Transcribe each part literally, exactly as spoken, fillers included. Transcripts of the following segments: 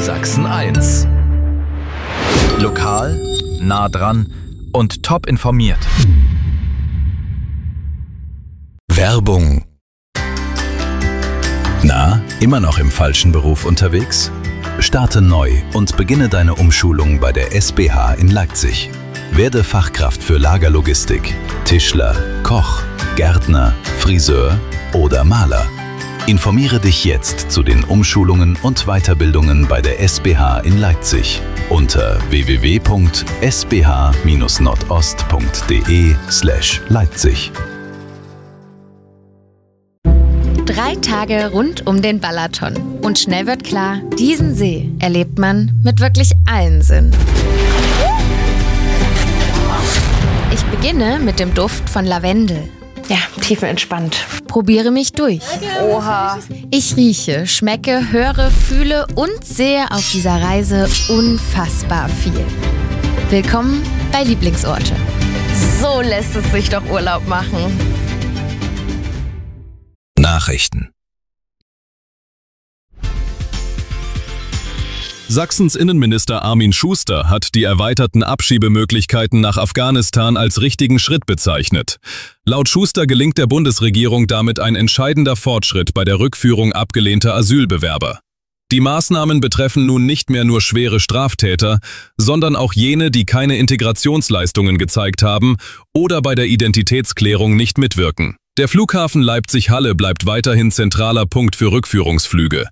Sachsen eins. Lokal, nah dran und top informiert. Werbung. Na, immer noch im falschen Beruf unterwegs? Starte neu und beginne deine Umschulung bei der S B H in Leipzig. Werde Fachkraft für Lagerlogistik, Tischler, Koch, Gärtner, Friseur oder Maler. Informiere dich jetzt zu den Umschulungen und Weiterbildungen bei der S B H in Leipzig unter w w w punkt s b h dash nordost punkt d e slash Leipzig. Drei Tage rund um den Balaton. Und schnell wird klar, diesen See erlebt man mit wirklich allen Sinnen. Ich beginne mit dem Duft von Lavendel. Ja, tiefenentspannt. Probiere mich durch. Oha. Ich rieche, schmecke, höre, fühle und sehe auf dieser Reise unfassbar viel. Willkommen bei Lieblingsorte. So lässt es sich doch Urlaub machen. Nachrichten. Sachsens Innenminister Armin Schuster hat die erweiterten Abschiebemöglichkeiten nach Afghanistan als richtigen Schritt bezeichnet. Laut Schuster gelingt der Bundesregierung damit ein entscheidender Fortschritt bei der Rückführung abgelehnter Asylbewerber. Die Maßnahmen betreffen nun nicht mehr nur schwere Straftäter, sondern auch jene, die keine Integrationsleistungen gezeigt haben oder bei der Identitätsklärung nicht mitwirken. Der Flughafen Leipzig-Halle bleibt weiterhin zentraler Punkt für Rückführungsflüge.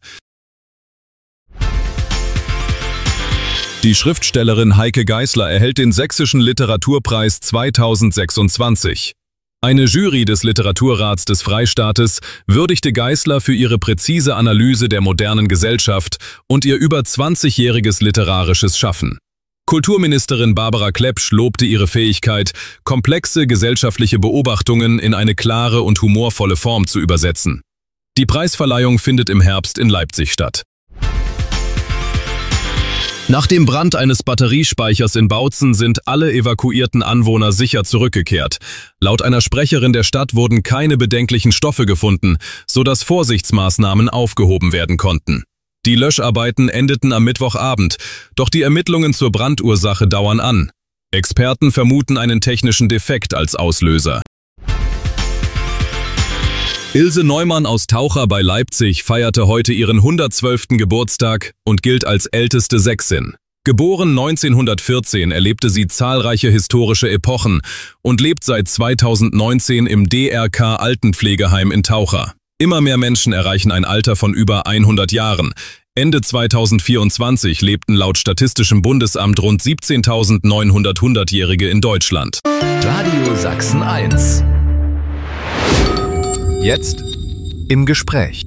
Die Schriftstellerin Heike Geisler erhält den Sächsischen Literaturpreis zweitausendsechsundzwanzig. Eine Jury des Literaturrats des Freistaates würdigte Geisler für ihre präzise Analyse der modernen Gesellschaft und ihr über zwanzigjähriges literarisches Schaffen. Kulturministerin Barbara Klepsch lobte ihre Fähigkeit, komplexe gesellschaftliche Beobachtungen in eine klare und humorvolle Form zu übersetzen. Die Preisverleihung findet im Herbst in Leipzig statt. Nach dem Brand eines Batteriespeichers in Bautzen sind alle evakuierten Anwohner sicher zurückgekehrt. Laut einer Sprecherin der Stadt wurden keine bedenklichen Stoffe gefunden, sodass Vorsichtsmaßnahmen aufgehoben werden konnten. Die Löscharbeiten endeten am Mittwochabend, doch die Ermittlungen zur Brandursache dauern an. Experten vermuten einen technischen Defekt als Auslöser. Ilse Neumann aus Taucher bei Leipzig feierte heute ihren hundertzwölften Geburtstag und gilt als älteste Sächsin. Geboren neunzehnhundertvierzehn erlebte sie zahlreiche historische Epochen und lebt seit zweitausendneunzehn im D R K Altenpflegeheim in Taucher. Immer mehr Menschen erreichen ein Alter von über hundert Jahren. Ende zweitausendvierundzwanzig lebten laut Statistischem Bundesamt rund siebzehntausendneunhundert Hundertjährige in Deutschland. Radio Sachsen eins. Jetzt im Gespräch.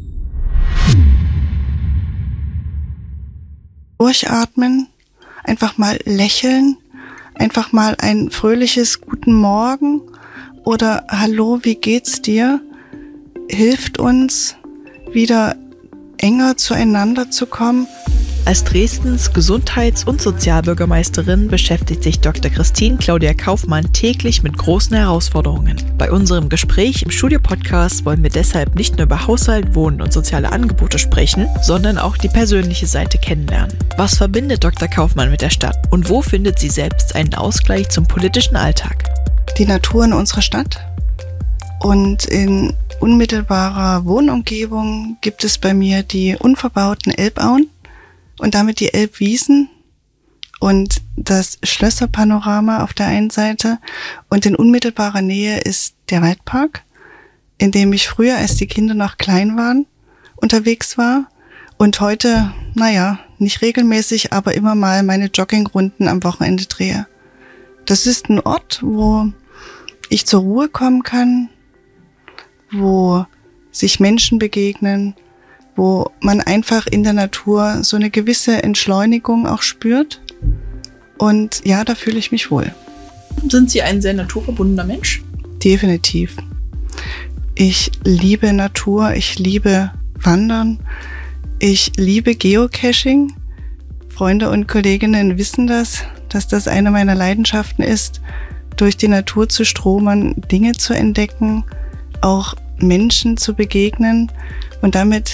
Durchatmen, einfach mal lächeln, einfach mal ein fröhliches Guten Morgen oder Hallo, wie geht's dir? Hilft uns, wieder enger zueinander zu kommen. Als Dresdens Gesundheits- und Sozialbürgermeisterin beschäftigt sich Doktor Christine Claudia Kaufmann täglich mit großen Herausforderungen. Bei unserem Gespräch im Studio-Podcast wollen wir deshalb nicht nur über Haushalt, Wohnen und soziale Angebote sprechen, sondern auch die persönliche Seite kennenlernen. Was verbindet Doktor Kaufmann mit der Stadt und wo findet sie selbst einen Ausgleich zum politischen Alltag? Die Natur in unserer Stadt und in unmittelbarer Wohnumgebung gibt es bei mir die unverbauten Elbauen. Und damit die Elbwiesen und das Schlösserpanorama auf der einen Seite. Und in unmittelbarer Nähe ist der Waldpark, in dem ich früher, als die Kinder noch klein waren, unterwegs war. Und heute, naja, nicht regelmäßig, aber immer mal meine Joggingrunden am Wochenende drehe. Das ist ein Ort, wo ich zur Ruhe kommen kann, wo sich Menschen begegnen, wo man einfach in der Natur so eine gewisse Entschleunigung auch spürt. Und ja, da fühle ich mich wohl. Sind Sie ein sehr naturverbundener Mensch? Definitiv. Ich liebe Natur, ich liebe Wandern, ich liebe Geocaching. Freunde und Kolleginnen wissen das, dass das eine meiner Leidenschaften ist, durch die Natur zu stromern, Dinge zu entdecken, auch Menschen zu begegnen. Und damit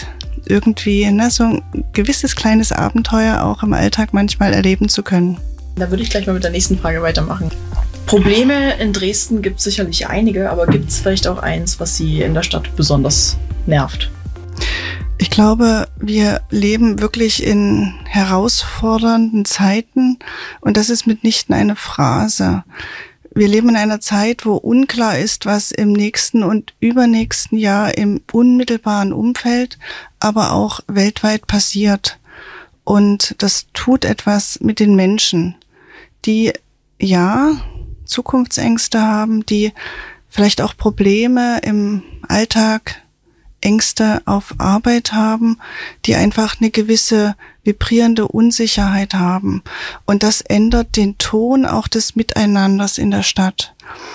irgendwie ne, so ein gewisses kleines Abenteuer auch im Alltag manchmal erleben zu können. Da würde ich gleich mal mit der nächsten Frage weitermachen. Probleme in Dresden gibt es sicherlich einige, aber gibt es vielleicht auch eins, was Sie in der Stadt besonders nervt? Ich glaube, wir leben wirklich in herausfordernden Zeiten und das ist mitnichten eine Phrase. Wir leben in einer Zeit, wo unklar ist, was im nächsten und übernächsten Jahr im unmittelbaren Umfeld, aber auch weltweit passiert. Und das tut etwas mit den Menschen, die ja Zukunftsängste haben, die vielleicht auch Probleme im Alltag, Ängste auf Arbeit haben, die einfach eine gewisse vibrierende Unsicherheit haben. Und das ändert den Ton auch des Miteinanders in der Stadt.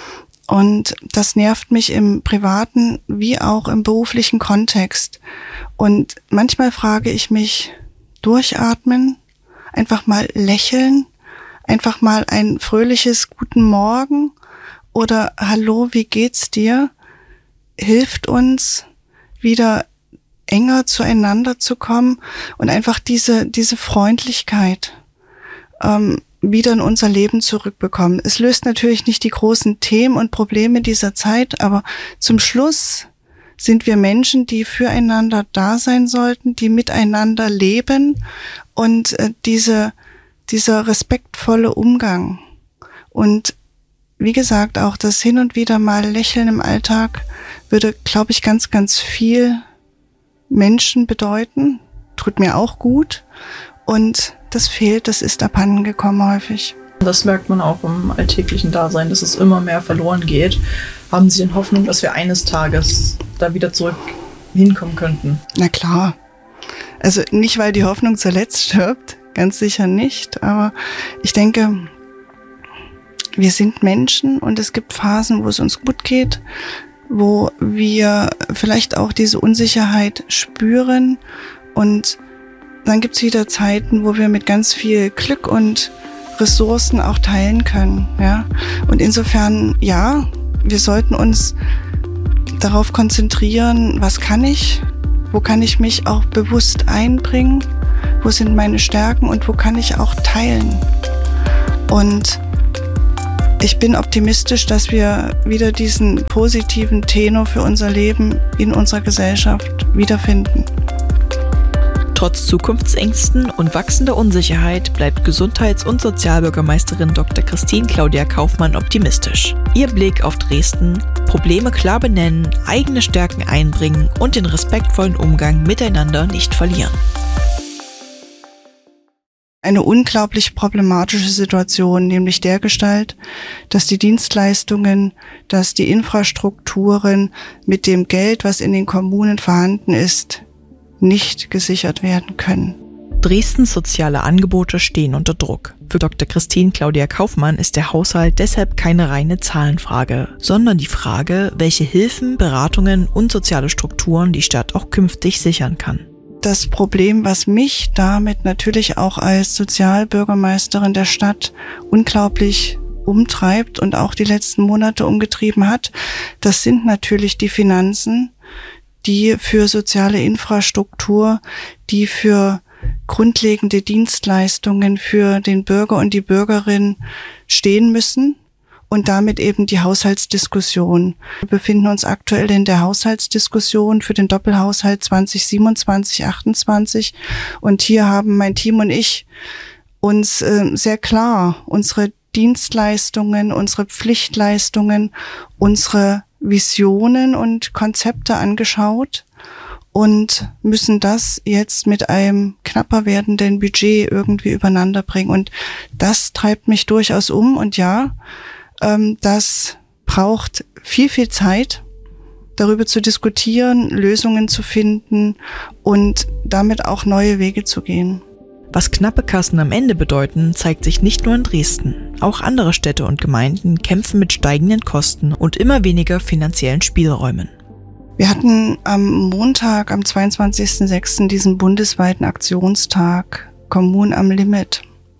Und das nervt mich im privaten wie auch im beruflichen Kontext. Und manchmal frage ich mich, durchatmen, einfach mal lächeln, einfach mal ein fröhliches Guten Morgen oder Hallo, wie geht's dir? Hilft uns, wieder enger zueinander zu kommen und einfach diese diese Freundlichkeit ähm, wieder in unser Leben zurückbekommen. Es löst natürlich nicht die großen Themen und Probleme dieser Zeit, aber zum Schluss sind wir Menschen, die füreinander da sein sollten, die miteinander leben und äh, diese dieser respektvolle Umgang und wie gesagt, auch das hin und wieder mal Lächeln im Alltag würde, glaube ich, ganz, ganz viel Menschen bedeuten. Tut mir auch gut. Und das fehlt, das ist abhanden gekommen häufig. Das merkt man auch im alltäglichen Dasein, dass es immer mehr verloren geht. Haben Sie denn Hoffnung, dass wir eines Tages da wieder zurück hinkommen könnten? Na klar. Also nicht, weil die Hoffnung zuletzt stirbt, ganz sicher nicht. Aber ich denke, wir sind Menschen und es gibt Phasen, wo es uns gut geht, wo wir vielleicht auch diese Unsicherheit spüren und dann gibt es wieder Zeiten, wo wir mit ganz viel Glück und Ressourcen auch teilen können, ja. Und insofern, ja, wir sollten uns darauf konzentrieren, was kann ich, wo kann ich mich auch bewusst einbringen, wo sind meine Stärken und wo kann ich auch teilen. Und ich bin optimistisch, dass wir wieder diesen positiven Tenor für unser Leben in unserer Gesellschaft wiederfinden. Trotz Zukunftsängsten und wachsender Unsicherheit bleibt Gesundheits- und Sozialbürgermeisterin Doktor Christine Claudia Kaufmann optimistisch. Ihr Blick auf Dresden: Probleme klar benennen, eigene Stärken einbringen und den respektvollen Umgang miteinander nicht verlieren. Eine unglaublich problematische Situation, nämlich dergestalt, dass die Dienstleistungen, dass die Infrastrukturen mit dem Geld, was in den Kommunen vorhanden ist, nicht gesichert werden können. Dresdens soziale Angebote stehen unter Druck. Für Doktor Christine Claudia Kaufmann ist der Haushalt deshalb keine reine Zahlenfrage, sondern die Frage, welche Hilfen, Beratungen und soziale Strukturen die Stadt auch künftig sichern kann. Das Problem, was mich damit natürlich auch als Sozialbürgermeisterin der Stadt unglaublich umtreibt und auch die letzten Monate umgetrieben hat, das sind natürlich die Finanzen, die für soziale Infrastruktur, die für grundlegende Dienstleistungen für den Bürger und die Bürgerin stehen müssen. Und damit eben die Haushaltsdiskussion. Wir befinden uns aktuell in der Haushaltsdiskussion für den Doppelhaushalt zwanzig siebenundzwanzig achtundzwanzig. Und hier haben mein Team und ich uns äh, sehr klar unsere Dienstleistungen, unsere Pflichtleistungen, unsere Visionen und Konzepte angeschaut und müssen das jetzt mit einem knapper werdenden Budget irgendwie übereinander bringen. Und das treibt mich durchaus um. Und ja, das braucht viel, viel Zeit, darüber zu diskutieren, Lösungen zu finden und damit auch neue Wege zu gehen. Was knappe Kassen am Ende bedeuten, zeigt sich nicht nur in Dresden. Auch andere Städte und Gemeinden kämpfen mit steigenden Kosten und immer weniger finanziellen Spielräumen. Wir hatten am Montag, am zweiundzwanzigsten sechsten diesen bundesweiten Aktionstag Kommunen am Limit.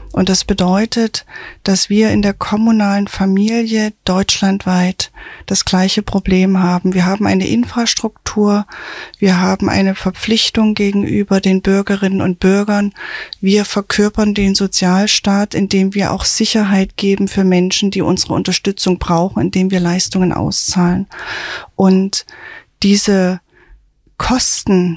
Und das bedeutet, dass wir in der kommunalen Familie deutschlandweit das gleiche Problem haben. Wir haben eine Infrastruktur, wir haben eine Verpflichtung gegenüber den Bürgerinnen und Bürgern. Wir verkörpern den Sozialstaat, indem wir auch Sicherheit geben für Menschen, die unsere Unterstützung brauchen, indem wir Leistungen auszahlen. Und diese Kosten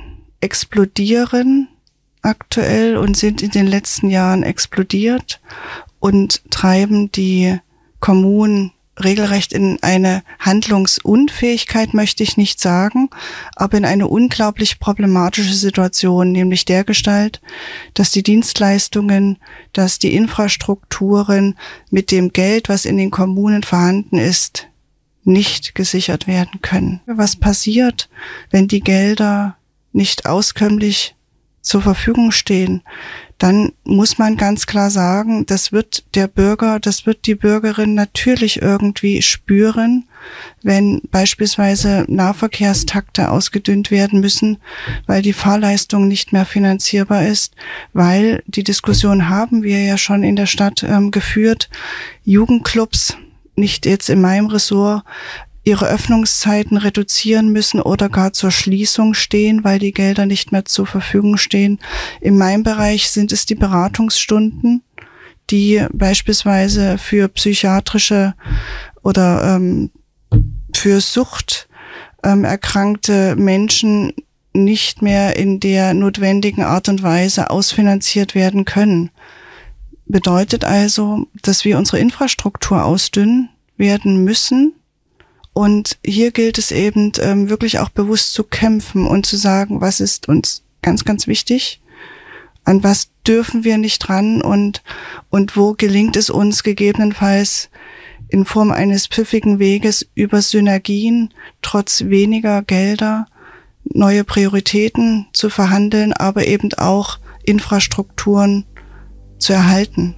explodieren aktuell und sind in den letzten Jahren explodiert und treiben die Kommunen regelrecht in eine Handlungsunfähigkeit, möchte ich nicht sagen, aber in eine unglaublich problematische Situation, nämlich dergestalt, dass die Dienstleistungen, dass die Infrastrukturen mit dem Geld, was in den Kommunen vorhanden ist, nicht gesichert werden können. Was passiert, wenn die Gelder nicht auskömmlich zur Verfügung stehen? Dann muss man ganz klar sagen, das wird der Bürger, das wird die Bürgerin natürlich irgendwie spüren, wenn beispielsweise Nahverkehrstakte ausgedünnt werden müssen, weil die Fahrleistung nicht mehr finanzierbar ist, weil die Diskussion haben wir ja schon in der Stadt ähm, geführt, Jugendclubs, nicht jetzt in meinem Ressort, ihre Öffnungszeiten reduzieren müssen oder gar zur Schließung stehen, weil die Gelder nicht mehr zur Verfügung stehen. In meinem Bereich sind es die Beratungsstunden, die beispielsweise für psychiatrische oder ähm, für Sucht ähm, erkrankte Menschen nicht mehr in der notwendigen Art und Weise ausfinanziert werden können. Bedeutet also, dass wir unsere Infrastruktur ausdünnen werden müssen. Und hier gilt es eben ähm, wirklich auch bewusst zu kämpfen und zu sagen, was ist uns ganz, ganz wichtig, an was dürfen wir nicht ran und und wo gelingt es uns gegebenenfalls in Form eines pfiffigen Weges über Synergien trotz weniger Gelder neue Prioritäten zu verhandeln, aber eben auch Infrastrukturen zu erhalten.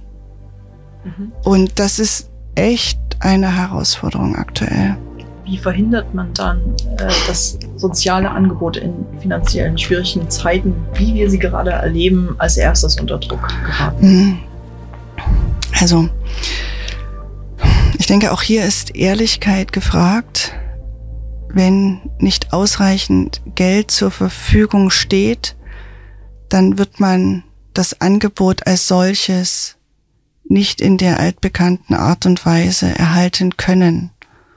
Mhm. Und das ist echt eine Herausforderung aktuell. Wie verhindert man dann, äh, dass soziale Angebote in finanziellen schwierigen Zeiten, wie wir sie gerade erleben, als erstes unter Druck geraten? Also, ich denke, auch hier ist Ehrlichkeit gefragt. Wenn nicht ausreichend Geld zur Verfügung steht, dann wird man das Angebot als solches nicht in der altbekannten Art und Weise erhalten können.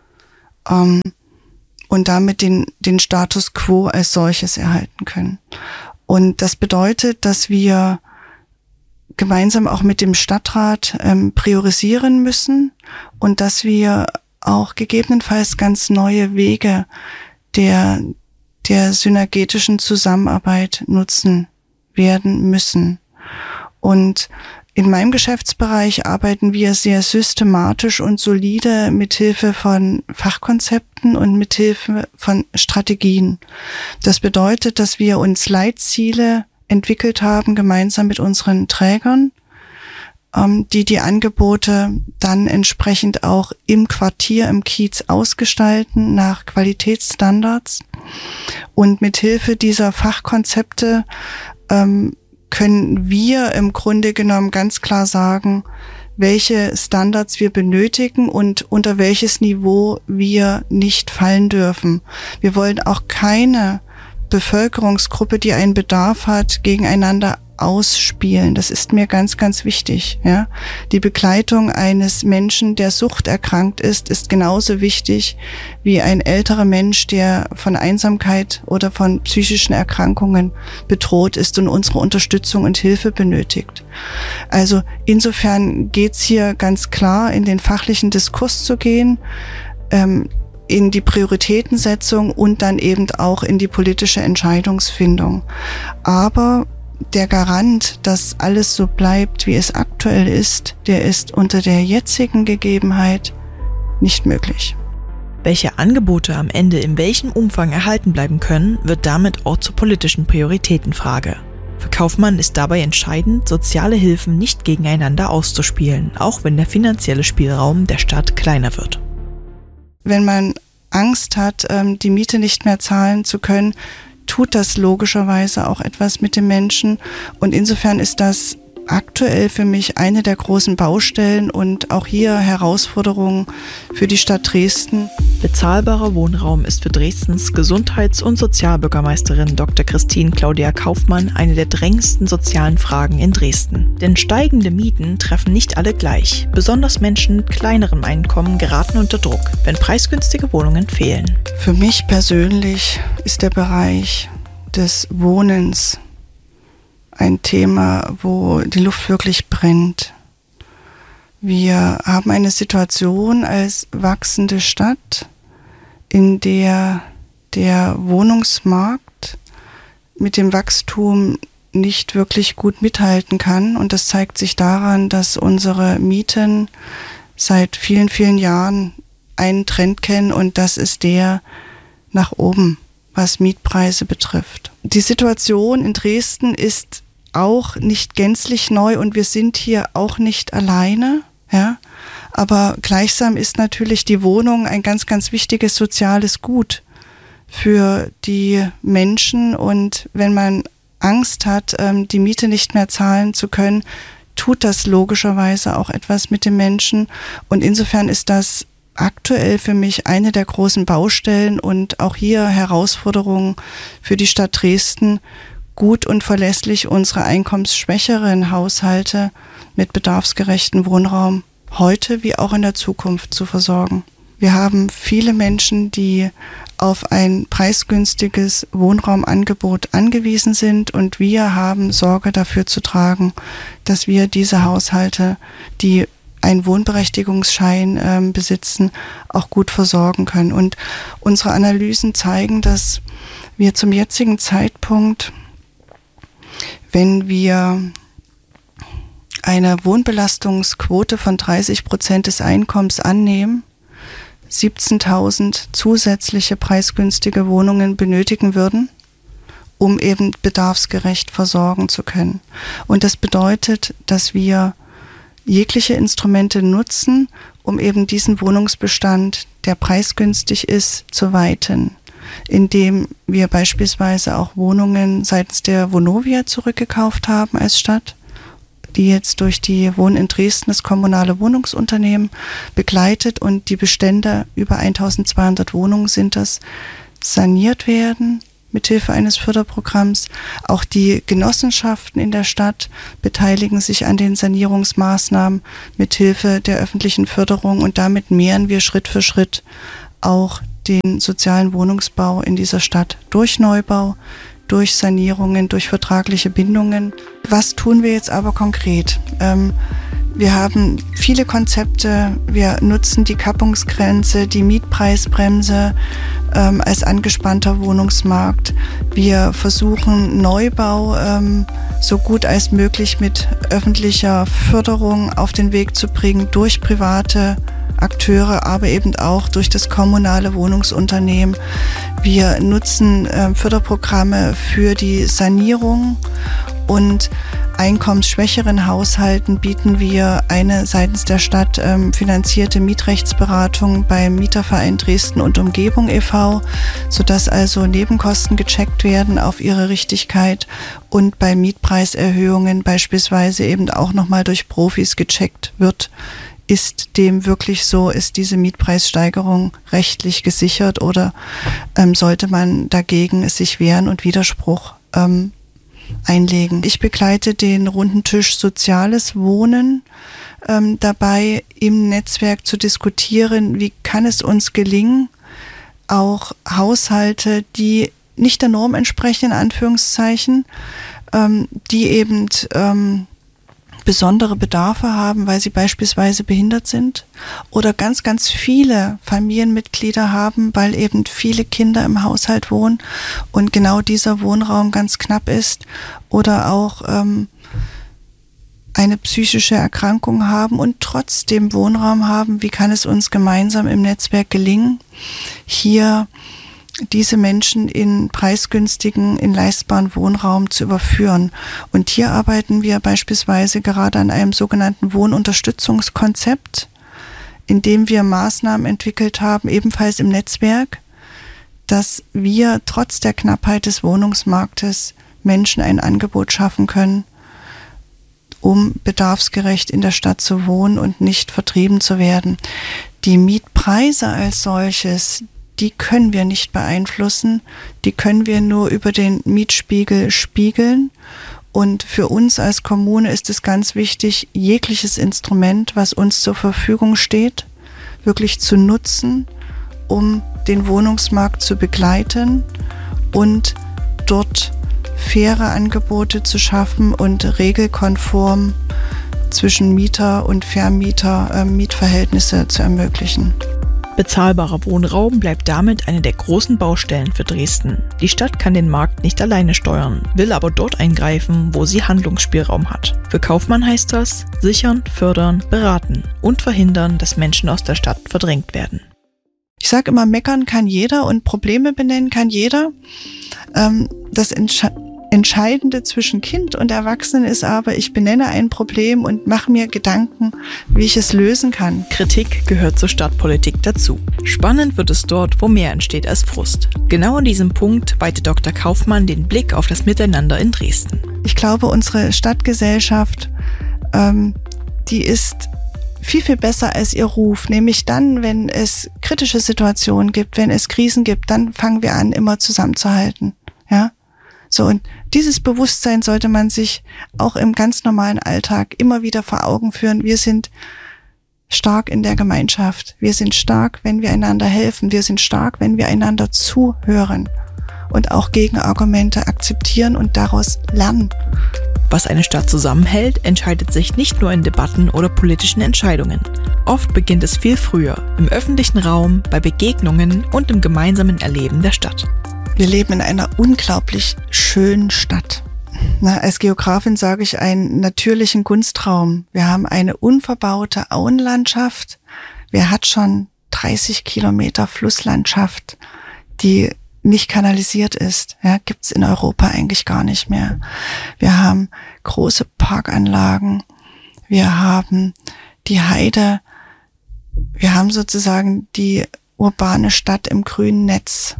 Um, und damit den, den Status quo als solches erhalten können. Und das bedeutet, dass wir gemeinsam auch mit dem Stadtrat ähm, priorisieren müssen und dass wir auch gegebenenfalls ganz neue Wege der, der synergetischen Zusammenarbeit nutzen werden müssen. Und in meinem Geschäftsbereich arbeiten wir sehr systematisch und solide mithilfe von Fachkonzepten und mithilfe von Strategien. Das bedeutet, dass wir uns Leitziele entwickelt haben, gemeinsam mit unseren Trägern, die die Angebote dann entsprechend auch im Quartier, im Kiez ausgestalten nach Qualitätsstandards. Und mithilfe dieser Fachkonzepte ähm, können wir im Grunde genommen ganz klar sagen, welche Standards wir benötigen und unter welches Niveau wir nicht fallen dürfen. Wir wollen auch keine Bevölkerungsgruppe, die einen Bedarf hat, gegeneinander ausspielen. Das ist mir ganz, ganz wichtig. Ja, die Begleitung eines Menschen, der suchterkrankt ist, ist genauso wichtig wie ein älterer Mensch, der von Einsamkeit oder von psychischen Erkrankungen bedroht ist und unsere Unterstützung und Hilfe benötigt. Also insofern geht's hier ganz klar in den fachlichen Diskurs zu gehen, ähm, in die Prioritätensetzung und dann eben auch in die politische Entscheidungsfindung. Aber der Garant, dass alles so bleibt, wie es aktuell ist, der ist unter der jetzigen Gegebenheit nicht möglich. Welche Angebote am Ende in welchem Umfang erhalten bleiben können, wird damit auch zur politischen Prioritätenfrage. Für Kaufmann ist dabei entscheidend, soziale Hilfen nicht gegeneinander auszuspielen, auch wenn der finanzielle Spielraum der Stadt kleiner wird. Wenn man Angst hat, die Miete nicht mehr zahlen zu können, tut das logischerweise auch etwas mit dem Menschen. Und insofern ist das aktuell für mich eine der großen Baustellen und auch hier Herausforderungen für die Stadt Dresden. Bezahlbarer Wohnraum ist für Dresdens Gesundheits- und Sozialbürgermeisterin Doktor Christine Claudia Kaufmann eine der drängendsten sozialen Fragen in Dresden. Denn steigende Mieten treffen nicht alle gleich. Besonders Menschen mit kleinerem Einkommen geraten unter Druck, wenn preisgünstige Wohnungen fehlen. Für mich persönlich ist der Bereich des Wohnens ein Thema, wo die Luft wirklich brennt. Wir haben eine Situation als wachsende Stadt, in der der Wohnungsmarkt mit dem Wachstum nicht wirklich gut mithalten kann. Und das zeigt sich daran, dass unsere Mieten seit vielen, vielen Jahren einen Trend kennen, und das ist der nach oben, was Mietpreise betrifft. Die Situation in Dresden ist auch nicht gänzlich neu und wir sind hier auch nicht alleine, ja. Aber gleichsam ist natürlich die Wohnung ein ganz, ganz wichtiges soziales Gut für die Menschen, und wenn man Angst hat, die Miete nicht mehr zahlen zu können, tut das logischerweise auch etwas mit den Menschen, und insofern ist das aktuell für mich eine der großen Baustellen und auch hier Herausforderungen für die Stadt Dresden, gut und verlässlich unsere einkommensschwächeren Haushalte mit bedarfsgerechten Wohnraum heute wie auch in der Zukunft zu versorgen. Wir haben viele Menschen, die auf ein preisgünstiges Wohnraumangebot angewiesen sind, und wir haben Sorge dafür zu tragen, dass wir diese Haushalte, die einen Wohnberechtigungsschein äh, besitzen, auch gut versorgen können. Und unsere Analysen zeigen, dass wir zum jetzigen Zeitpunkt, wenn wir eine Wohnbelastungsquote von dreißig Prozent des Einkommens annehmen, siebzehntausend zusätzliche preisgünstige Wohnungen benötigen würden, um eben bedarfsgerecht versorgen zu können. Und das bedeutet, dass wir jegliche Instrumente nutzen, um eben diesen Wohnungsbestand, der preisgünstig ist, zu weiten, indem wir beispielsweise auch Wohnungen seitens der Vonovia zurückgekauft haben als Stadt, die jetzt durch die Wohnen in Dresden, das kommunale Wohnungsunternehmen, begleitet, und die Bestände, über eintausendzweihundert Wohnungen sind das, saniert werden mithilfe eines Förderprogramms. Auch die Genossenschaften in der Stadt beteiligen sich an den Sanierungsmaßnahmen mithilfe der öffentlichen Förderung, und damit mehren wir Schritt für Schritt auch den sozialen Wohnungsbau in dieser Stadt durch Neubau, durch Sanierungen, durch vertragliche Bindungen. Was tun wir jetzt aber konkret? Ähm, wir haben viele Konzepte. Wir nutzen die Kappungsgrenze, die Mietpreisbremse ähm, als angespannter Wohnungsmarkt. Wir versuchen Neubau ähm, so gut als möglich mit öffentlicher Förderung auf den Weg zu bringen durch private Akteure, aber eben auch durch das kommunale Wohnungsunternehmen. Wir nutzen äh, Förderprogramme für die Sanierung, und einkommensschwächeren Haushalten bieten wir eine seitens der Stadt ähm, finanzierte Mietrechtsberatung beim Mieterverein Dresden und Umgebung e V, sodass also Nebenkosten gecheckt werden auf ihre Richtigkeit und bei Mietpreiserhöhungen beispielsweise eben auch nochmal durch Profis gecheckt wird. Ist dem wirklich so? Ist diese Mietpreissteigerung rechtlich gesichert, oder ähm, sollte man dagegen sich wehren und Widerspruch ähm, einlegen? Ich begleite den runden Tisch Soziales Wohnen ähm, dabei, im Netzwerk zu diskutieren, wie kann es uns gelingen, auch Haushalte, die nicht der Norm entsprechen, in Anführungszeichen, ähm, die eben ähm, besondere Bedarfe haben, weil sie beispielsweise behindert sind oder ganz, ganz viele Familienmitglieder haben, weil eben viele Kinder im Haushalt wohnen und genau dieser Wohnraum ganz knapp ist, oder auch ähm, eine psychische Erkrankung haben und trotzdem Wohnraum haben. Wie kann es uns gemeinsam im Netzwerk gelingen, hier diese Menschen in preisgünstigen, in leistbaren Wohnraum zu überführen? Und hier arbeiten wir beispielsweise gerade an einem sogenannten Wohnunterstützungskonzept, in dem wir Maßnahmen entwickelt haben, ebenfalls im Netzwerk, dass wir trotz der Knappheit des Wohnungsmarktes Menschen ein Angebot schaffen können, um bedarfsgerecht in der Stadt zu wohnen und nicht vertrieben zu werden. Die Mietpreise als solches, die können wir nicht beeinflussen, die können wir nur über den Mietspiegel spiegeln. Und für uns als Kommune ist es ganz wichtig, jegliches Instrument, was uns zur Verfügung steht, wirklich zu nutzen, um den Wohnungsmarkt zu begleiten und dort faire Angebote zu schaffen und regelkonform zwischen Mieter und Vermieter äh, Mietverhältnisse zu ermöglichen. Bezahlbarer Wohnraum bleibt damit eine der großen Baustellen für Dresden. Die Stadt kann den Markt nicht alleine steuern, will aber dort eingreifen, wo sie Handlungsspielraum hat. Für Kaufmann heißt das: sichern, fördern, beraten und verhindern, dass Menschen aus der Stadt verdrängt werden. Ich sage immer, meckern kann jeder und Probleme benennen kann jeder. Ähm, das Entsche- Entscheidende zwischen Kind und Erwachsenen ist aber, ich benenne ein Problem und mache mir Gedanken, wie ich es lösen kann. Kritik gehört zur Stadtpolitik dazu. Spannend wird es dort, wo mehr entsteht als Frust. Genau an diesem Punkt weitet Doktor Kaufmann den Blick auf das Miteinander in Dresden. Ich glaube, unsere Stadtgesellschaft, ähm, die ist viel, viel besser als ihr Ruf. Nämlich dann, wenn es kritische Situationen gibt, wenn es Krisen gibt, dann fangen wir an, immer zusammenzuhalten. Ja? So, und dieses Bewusstsein sollte man sich auch im ganz normalen Alltag immer wieder vor Augen führen. Wir sind stark in der Gemeinschaft. Wir sind stark, wenn wir einander helfen. Wir sind stark, wenn wir einander zuhören und auch Gegenargumente akzeptieren und daraus lernen. Was eine Stadt zusammenhält, entscheidet sich nicht nur in Debatten oder politischen Entscheidungen. Oft beginnt es viel früher, im öffentlichen Raum, bei Begegnungen und im gemeinsamen Erleben der Stadt. Wir leben in einer unglaublich schönen Stadt. Na, als Geografin sage ich einen natürlichen Kunstraum. Wir haben eine unverbaute Auenlandschaft. Wer hat schon dreißig Kilometer Flusslandschaft, die nicht kanalisiert ist? Ja, gibt's in Europa eigentlich gar nicht mehr. Wir haben große Parkanlagen. Wir haben die Heide. Wir haben sozusagen die urbane Stadt im grünen Netz.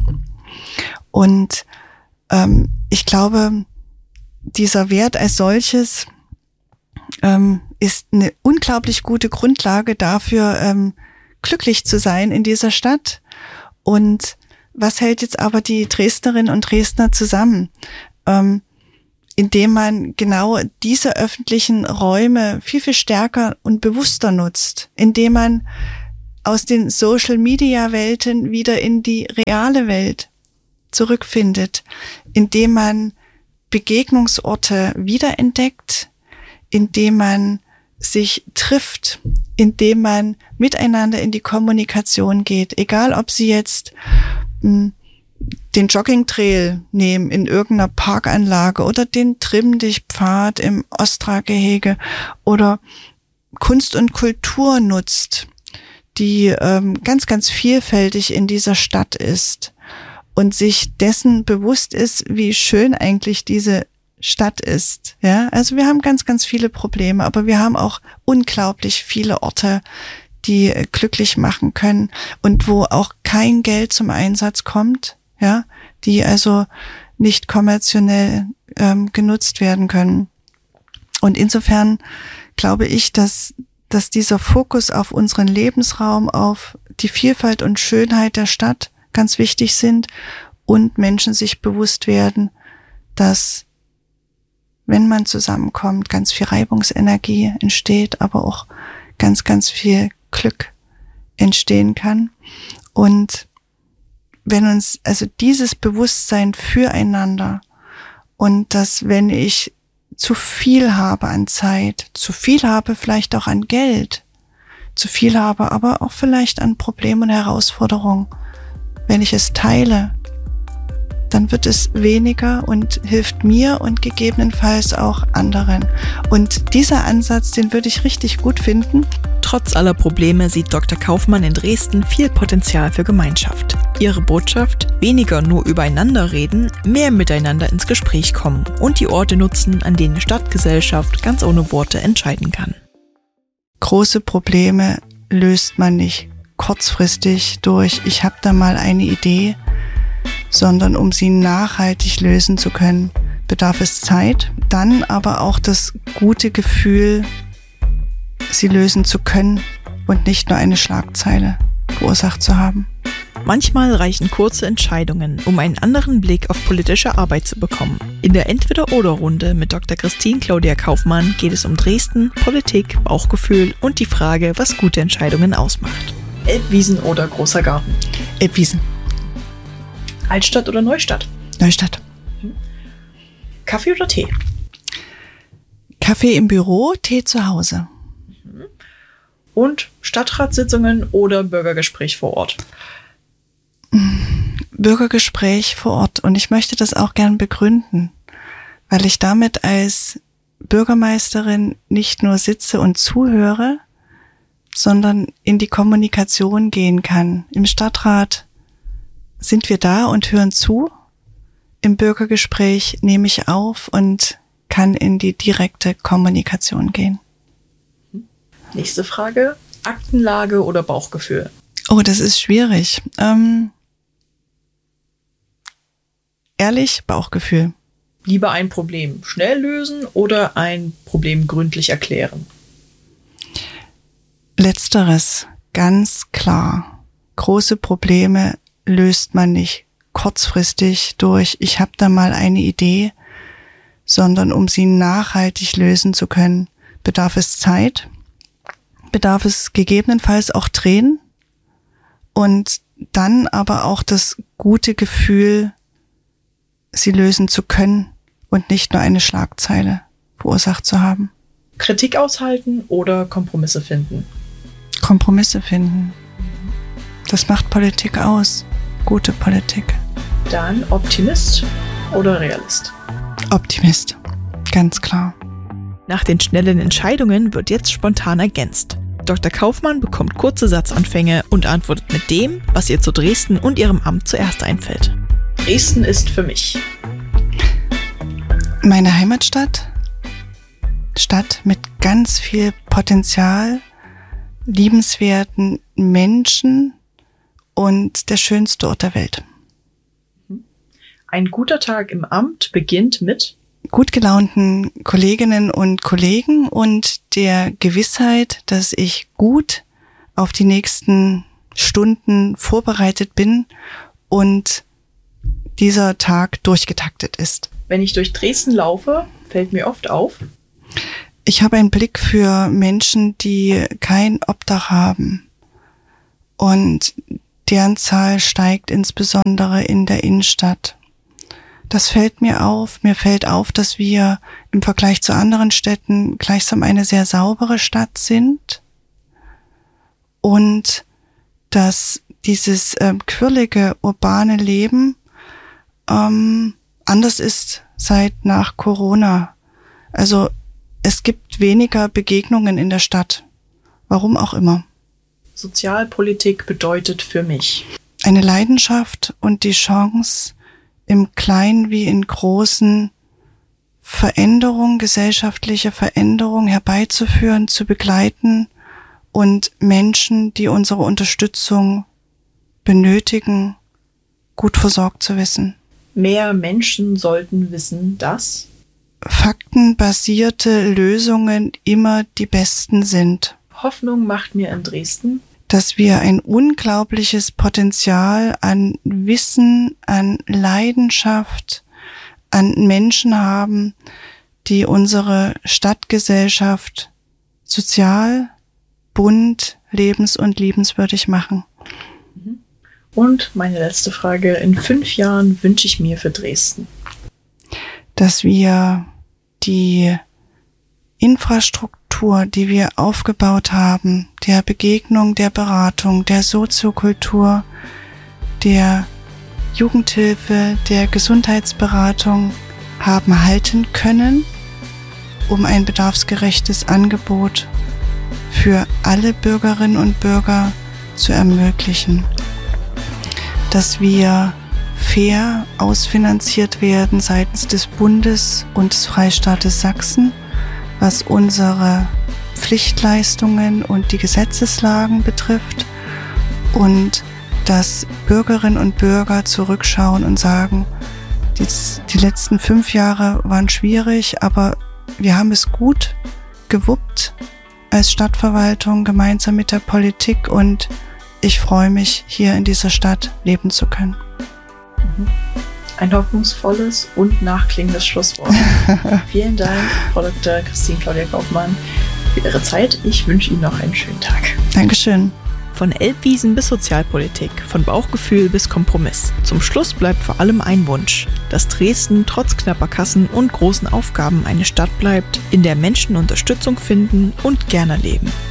Und ähm, ich glaube, dieser Wert als solches ähm, ist eine unglaublich gute Grundlage dafür, ähm, glücklich zu sein in dieser Stadt. Und was hält jetzt aber die Dresdnerinnen und Dresdner zusammen? Ähm, indem man genau diese öffentlichen Räume viel, viel stärker und bewusster nutzt, indem man aus den Social-Media-Welten wieder in die reale Welt zurückfindet, indem man Begegnungsorte wiederentdeckt, indem man sich trifft, indem man miteinander in die Kommunikation geht, egal ob Sie jetzt mh, den Joggingtrail nehmen in irgendeiner Parkanlage oder den Trimm-dich-Pfad im Ostra-Gehege oder Kunst und Kultur nutzt, die ähm, ganz, ganz vielfältig in dieser Stadt ist und sich dessen bewusst ist, wie schön eigentlich diese Stadt ist. Ja, also wir haben ganz, ganz viele Probleme, aber wir haben auch unglaublich viele Orte, die glücklich machen können und wo auch kein Geld zum Einsatz kommt, ja, die also nicht kommerziell ähm, genutzt werden können. Und insofern glaube ich, dass dass dieser Fokus auf unseren Lebensraum, auf die Vielfalt und Schönheit der Stadt ganz wichtig sind und Menschen sich bewusst werden, dass, wenn man zusammenkommt, ganz viel Reibungsenergie entsteht, aber auch ganz, ganz viel Glück entstehen kann. Und wenn uns also dieses Bewusstsein füreinander und dass, wenn ich zu viel habe an Zeit, zu viel habe vielleicht auch an Geld, zu viel habe aber auch vielleicht an Problemen und Herausforderungen. Wenn ich es teile, dann wird es weniger und hilft mir und gegebenenfalls auch anderen. Und dieser Ansatz, den würde ich richtig gut finden. Trotz aller Probleme sieht Doktor Kaufmann in Dresden viel Potenzial für Gemeinschaft. Ihre Botschaft: weniger nur übereinander reden, mehr miteinander ins Gespräch kommen und die Orte nutzen, an denen Stadtgesellschaft ganz ohne Worte entscheiden kann. Große Probleme löst man nicht kurzfristig durch, ich habe da mal eine Idee, sondern um sie nachhaltig lösen zu können, bedarf es Zeit, dann aber auch das gute Gefühl, sie lösen zu können und nicht nur eine Schlagzeile verursacht zu haben. Manchmal reichen kurze Entscheidungen, um einen anderen Blick auf politische Arbeit zu bekommen. In der Entweder-oder-Runde mit Doktor Christine Claudia Kaufmann geht es um Dresden, Politik, Bauchgefühl und die Frage, was gute Entscheidungen ausmacht. Elbwiesen oder großer Garten? Elbwiesen. Altstadt oder Neustadt? Neustadt. Kaffee oder Tee? Kaffee im Büro, Tee zu Hause. Und Stadtratssitzungen oder Bürgergespräch vor Ort? Bürgergespräch vor Ort. Und ich möchte das auch gern begründen, weil ich damit als Bürgermeisterin nicht nur sitze und zuhöre, sondern in die Kommunikation gehen kann. Im Stadtrat sind wir da und hören zu. Im Bürgergespräch nehme ich auf und kann in die direkte Kommunikation gehen. Nächste Frage. Aktenlage oder Bauchgefühl? Oh, das ist schwierig. Ähm, ehrlich, Bauchgefühl. Lieber ein Problem schnell lösen oder ein Problem gründlich erklären? Letzteres, ganz klar. Große Probleme löst man nicht kurzfristig durch, ich habe da mal eine Idee, sondern um sie nachhaltig lösen zu können, bedarf es Zeit, bedarf es gegebenenfalls auch Tränen und dann aber auch das gute Gefühl, sie lösen zu können und nicht nur eine Schlagzeile verursacht zu haben. Kritik aushalten oder Kompromisse finden? Kompromisse finden. Das macht Politik aus. Gute Politik. Dann Optimist oder Realist? Optimist. Ganz klar. Nach den schnellen Entscheidungen wird jetzt spontan ergänzt. Doktor Kaufmann bekommt kurze Satzanfänge und antwortet mit dem, was ihr zu Dresden und ihrem Amt zuerst einfällt. Dresden ist für mich meine Heimatstadt. Stadt mit ganz viel Potenzial, liebenswerten Menschen und der schönste Ort der Welt. Ein guter Tag im Amt beginnt mit gut gelaunten Kolleginnen und Kollegen und der Gewissheit, dass ich gut auf die nächsten Stunden vorbereitet bin und dieser Tag durchgetaktet ist. Wenn ich durch Dresden laufe, fällt mir oft auf: Ich habe einen Blick für Menschen, die kein Obdach haben und deren Zahl steigt insbesondere in der Innenstadt. Das fällt mir auf. Mir fällt auf, dass wir im Vergleich zu anderen Städten gleichsam eine sehr saubere Stadt sind und dass dieses äh, quirlige, urbane Leben ähm, anders ist seit nach Corona. Also es gibt weniger Begegnungen in der Stadt. Warum auch immer. Sozialpolitik bedeutet für mich eine Leidenschaft und die Chance, im Kleinen wie in Großen Veränderung, gesellschaftliche Veränderung herbeizuführen, zu begleiten und Menschen, die unsere Unterstützung benötigen, gut versorgt zu wissen. Mehr Menschen sollten wissen, dass faktenbasierte Lösungen immer die besten sind. Hoffnung macht mir in Dresden, dass wir ein unglaubliches Potenzial an Wissen, an Leidenschaft, an Menschen haben, die unsere Stadtgesellschaft sozial, bunt, lebens- und liebenswürdig machen. Und meine letzte Frage: In fünf Jahren wünsche ich mir für Dresden, dass wir die Infrastruktur, die wir aufgebaut haben, der Begegnung, der Beratung, der Soziokultur, der Jugendhilfe, der Gesundheitsberatung haben halten können, um ein bedarfsgerechtes Angebot für alle Bürgerinnen und Bürger zu ermöglichen. Dass wir fair ausfinanziert werden seitens des Bundes und des Freistaates Sachsen, was unsere Pflichtleistungen und die Gesetzeslagen betrifft, und dass Bürgerinnen und Bürger zurückschauen und sagen, Die, die letzten fünf Jahre waren schwierig, aber wir haben es gut gewuppt als Stadtverwaltung gemeinsam mit der Politik und ich freue mich, hier in dieser Stadt leben zu können. Ein hoffnungsvolles und nachklingendes Schlusswort. Vielen Dank, Frau Doktor Christine Claudia Kaufmann, für Ihre Zeit. Ich wünsche Ihnen noch einen schönen Tag. Dankeschön. Von Elbwiesen bis Sozialpolitik, von Bauchgefühl bis Kompromiss. Zum Schluss bleibt vor allem ein Wunsch, dass Dresden trotz knapper Kassen und großen Aufgaben eine Stadt bleibt, in der Menschen Unterstützung finden und gerne leben.